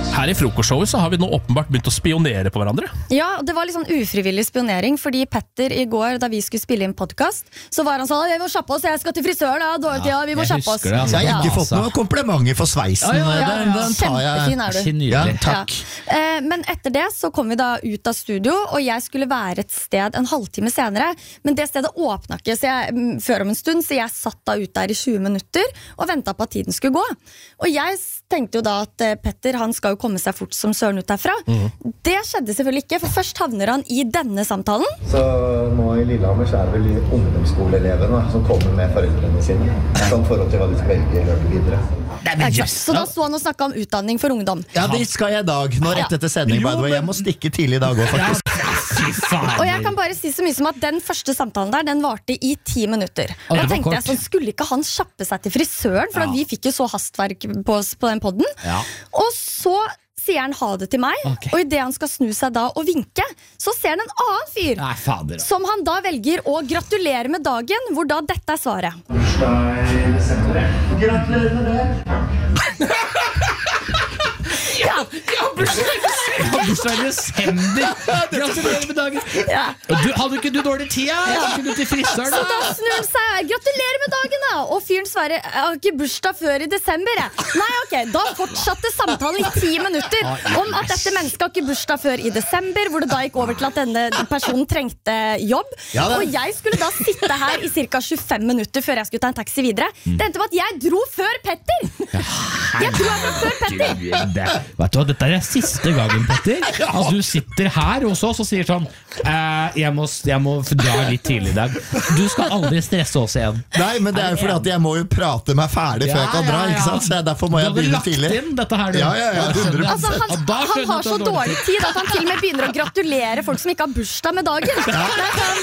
Her I frokostshowet så har vi nå åpenbart begynt å spionere på hverandre. Ja, det var litt sånn ufrivillig spionering, fordi Petter I går, da vi skulle spille inn podcast, så var han sånn, vi må kjappe oss, jeg skal til frisøren, dårlig tid, vi må kjappe oss. Så jeg har ikke fått noen komplimenter for sveisen. Den tar jeg. Kjempefin du. Ja, takk. Men etter det så kom vi da ut av studio, og jeg skulle være et sted en halvtime senere, men det stedet åpnet ikke før om en stund, så jeg satt da ut der I 20 minutter og ventet på at tiden skulle gå. Og jeg tenkte jo da at Petter, han skal jo komme seg fort som søren ut derfra. Det skjedde selvfølgelig ikke, for først havner han I denne samtalen. Så nå I Lillehammer så det vel ungdomsskoleelevene som kommer med foreldrene sine, som forhold til hva de skal velge videre. Så da så han og snakket om utdanning for ungdom. Ja, det skal jeg I dag, nå rett etter sending, by the way. Jeg må stikke tidlig I dag også, faktisk. Og jeg kan bare si så mye som at den første samtalen der, den varte I 10 minutter. Og da tenkte jeg sånn, skulle ikke han kjappe seg til frisøren, for at vi fikk jo så hastverk på den podden. Og så sier han ha det til meg, og I det han skal snu seg da og vinke, så ser han en annen fyr, som han da velger å gratulere med dagen, hvor da dette svaret. Bursdag I desember. Gratulerer med det. Ja, bursdag I desember. Gratulerer med dagen. Hadde ikke du dårlig tid? Skulle du til frisøren? Så da snur han seg, gratulerer med dagen da. Og fyren svarer, jeg har ikke bursdag før I desember. Nei, ok, da fortsatte samtalen I 10 minutter om at dette mennesket har ikke bursdag før I desember, hvor det da gikk over til at denne personen trengte jobb. Og jeg skulle da sitte her I cirka 25 minutter før jeg skulle ta en taxi videre. Det endte med at jeg dro før Petter. Jeg dro fra før Petter. Vet du hva, dette siste gangen, Petter, at du sitter her hos oss og sier sånn, jeg må dra litt tidlig I dag. Du skal aldri stresse oss igjen. Nei, men det fordi at jeg må jo prate meg ferdig før jeg kan dra, ikke sant? Så derfor må jeg begynne tidlig. Du hadde lagt inn dette her, du. Ja, 100%. Altså, han har så dårlig tid at han til og med begynner å gratulere folk som ikke har bursdag med dagen.